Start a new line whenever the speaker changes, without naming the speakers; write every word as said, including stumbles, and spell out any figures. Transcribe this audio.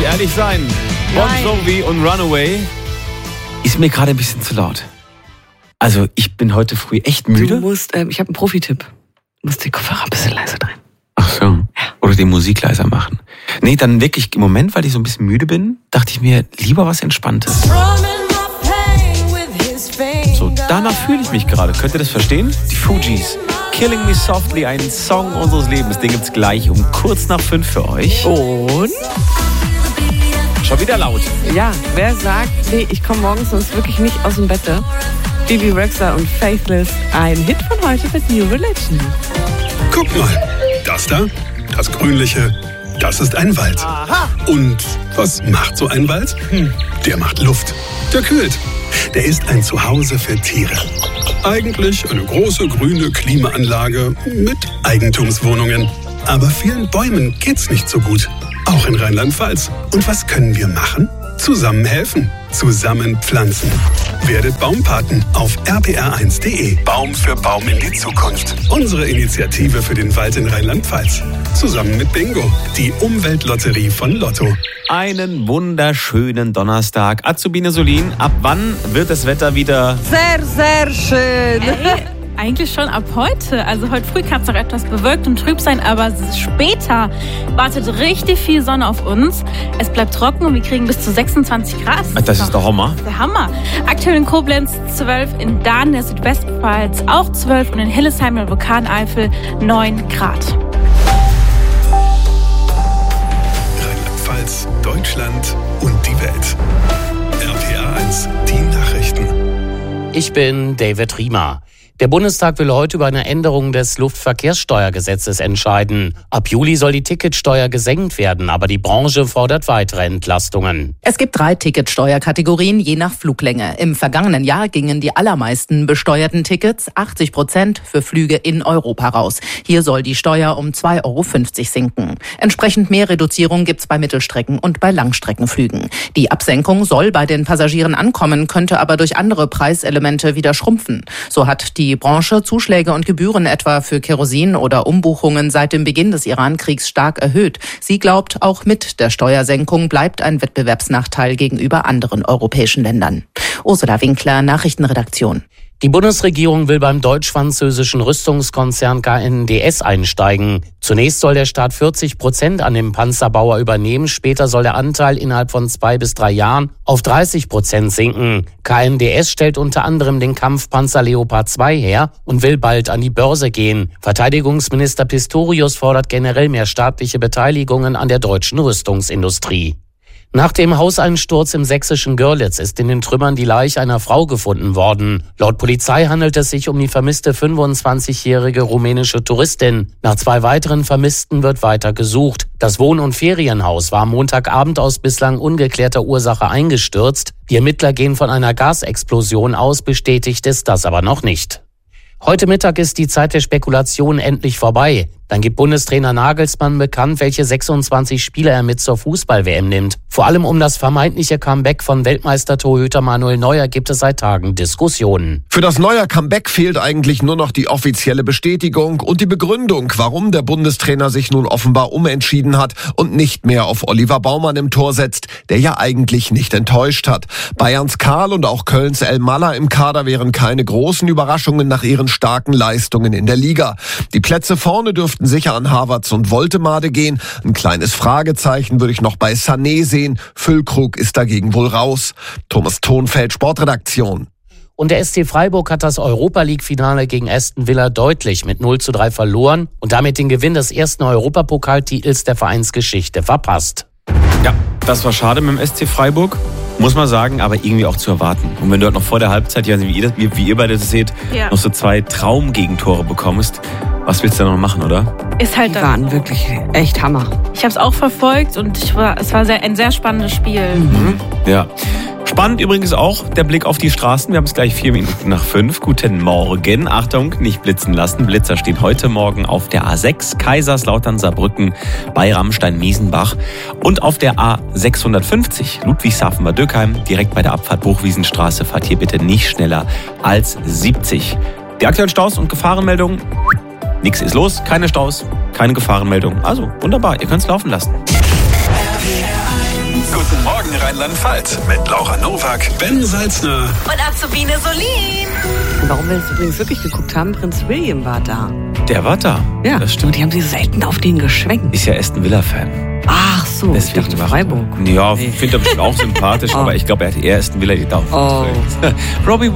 ehrlich sein. Bon Jovi und Runaway ist mir gerade ein bisschen zu laut. Also ich bin heute früh echt müde.
Du musst, äh, ich habe einen Profi-Tipp. Du musst die Kopfhörer ein bisschen leiser drehen.
Ach so. Ja. Oder die Musik leiser machen. Nee, dann wirklich im Moment, weil ich so ein bisschen müde bin, dachte ich mir, lieber was Entspanntes. So, danach fühle ich mich gerade. Könnt ihr das verstehen? Die Fugees. Killing Me Softly, ein Song unseres Lebens. Den gibt's gleich um kurz nach fünf für euch.
Und?
Schon wieder laut.
Ja, wer sagt, nee, ich komme morgens sonst wirklich nicht aus dem Bett. Bibi Rexha und Faithless, ein Hit von heute mit New Religion.
Guck mal, das da, das Grünliche, das ist ein Wald.
Aha.
Und was macht so ein Wald? Hm, der macht Luft, der kühlt. Der ist ein Zuhause für Tiere. Eigentlich eine große grüne Klimaanlage mit Eigentumswohnungen. Aber vielen Bäumen geht's nicht so gut. Auch in Rheinland-Pfalz. Und was können wir machen? Zusammen helfen. Zusammen pflanzen. Werdet Baumpaten auf r p r eins punkt d e. Baum für Baum in die Zukunft. Unsere Initiative für den Wald in Rheinland-Pfalz. Zusammen mit Bingo, die Umweltlotterie von Lotto.
Einen wunderschönen Donnerstag. Azubine Solin, ab wann wird das Wetter wieder...
Sehr, sehr schön.
Ey, eigentlich schon ab heute. Also heute früh kann es noch etwas bewölkt und trüb sein, aber später wartet richtig viel Sonne auf uns. Es bleibt trocken und wir kriegen bis zu sechsundzwanzig Grad.
Das, das ist der Hammer.
Der Hammer. Aktuell in Koblenz zwölf, in Dahn, der Südwestpfalz auch zwölf und in Hillesheim, der Vulkaneifel neun Grad.
Rheinland-Pfalz, Deutschland und die Welt. R P R eins, die Nachrichten.
Ich bin David Riemer. Der Bundestag will heute über eine Änderung des Luftverkehrssteuergesetzes entscheiden. Ab Juli soll die Ticketsteuer gesenkt werden, aber die Branche fordert weitere Entlastungen.
Es gibt drei Ticketsteuerkategorien je nach Fluglänge. Im vergangenen Jahr gingen die allermeisten besteuerten Tickets, achtzig Prozent, für Flüge in Europa raus. Hier soll die Steuer um zwei Euro fünfzig sinken. Entsprechend mehr Reduzierung gibt's bei Mittelstrecken- und bei Langstreckenflügen. Die Absenkung soll bei den Passagieren ankommen, könnte aber durch andere Preiselemente wieder schrumpfen. So hat die Die Branche Zuschläge und Gebühren etwa für Kerosin oder Umbuchungen seit dem Beginn des Iran-Kriegs stark erhöht. Sie glaubt, auch mit der Steuersenkung bleibt ein Wettbewerbsnachteil gegenüber anderen europäischen Ländern. Ursula Winkler, Nachrichtenredaktion.
Die Bundesregierung will beim deutsch-französischen Rüstungskonzern K N D S einsteigen. Zunächst soll der Staat vierzig Prozent an dem Panzerbauer übernehmen. Später soll der Anteil innerhalb von zwei bis drei Jahren auf dreißig Prozent sinken. K N D S stellt unter anderem den Kampfpanzer Leopard zwei her und will bald an die Börse gehen. Verteidigungsminister Pistorius fordert generell mehr staatliche Beteiligungen an der deutschen Rüstungsindustrie. Nach dem Hauseinsturz im sächsischen Görlitz ist in den Trümmern die Leiche einer Frau gefunden worden. Laut Polizei handelt es sich um die vermisste fünfundzwanzigjährige rumänische Touristin. Nach zwei weiteren Vermissten wird weiter gesucht. Das Wohn- und Ferienhaus war am Montagabend aus bislang ungeklärter Ursache eingestürzt. Die Ermittler gehen von einer Gasexplosion aus, bestätigt ist das aber noch nicht. Heute Mittag ist die Zeit der Spekulation endlich vorbei. Dann gibt Bundestrainer Nagelsmann bekannt, welche sechsundzwanzig Spieler er mit zur Fußball-W M nimmt. Vor allem um das vermeintliche Comeback von Weltmeister-Torhüter Manuel Neuer gibt es seit Tagen Diskussionen.
Für das Neuer-Comeback fehlt eigentlich nur noch die offizielle Bestätigung und die Begründung, warum der Bundestrainer sich nun offenbar umentschieden hat und nicht mehr auf Oliver Baumann im Tor setzt, der ja eigentlich nicht enttäuscht hat. Bayerns Karl und auch Kölns El Malla im Kader wären keine großen Überraschungen nach ihren starken Leistungen in der Liga. Die Plätze vorne dürften sicher an Havertz und Woltemade gehen. Ein kleines Fragezeichen würde ich noch bei Sané sehen. Füllkrug ist dagegen wohl raus. Thomas Thonfeld, Sportredaktion.
Und der S C Freiburg hat das Europa-League-Finale gegen Aston Villa deutlich mit null zu drei verloren und damit den Gewinn des ersten Europapokaltitels der Vereinsgeschichte verpasst.
Ja, das war schade mit dem S C Freiburg, muss man sagen, aber irgendwie auch zu erwarten. Und wenn du halt noch vor der Halbzeit, ich weiß nicht, wie ihr, wie, wie ihr beide das seht, ja. noch so zwei Traumgegentore bekommst, was willst du da noch machen, oder?
Ist halt
Die waren wirklich echt Hammer.
Ich habe es auch verfolgt und ich war, es war sehr, ein sehr spannendes Spiel.
Mhm. Ja. Spannend übrigens auch der Blick auf die Straßen. Wir haben es gleich vier Minuten nach fünf. Guten Morgen. Achtung, nicht blitzen lassen. Blitzer stehen heute Morgen auf der A sechs, Kaiserslautern, Saarbrücken, bei Rammstein-Miesenbach. Und auf der A sechshundertfünfzig, Ludwigshafen-Bad Dürkheim, direkt bei der Abfahrt Bruchwiesenstraße. Fahrt hier bitte nicht schneller als siebzig. Die aktuellen Staus und Gefahrenmeldungen. Nichts ist los, keine Staus, keine Gefahrenmeldung. Also wunderbar, ihr könnt es laufen lassen.
R P R eins
Guten Morgen Rheinland-Pfalz mit Laura Nowak, Ben Salzner
Und Azubine Solin.
Und warum wir es übrigens wirklich geguckt haben, Prinz William war da.
Der war da.
Ja,
das
und
stimmt.
die haben sich selten auf den geschwenkt.
Ist ja Aston Villa-Fan.
Ach so, ich dachte
macht-
Freiburg.
Ja,
Nee.
finde er bestimmt auch sympathisch,
Oh.
aber ich glaube, er hat eher Aston Villa die Daumen.
Oh.
Robbie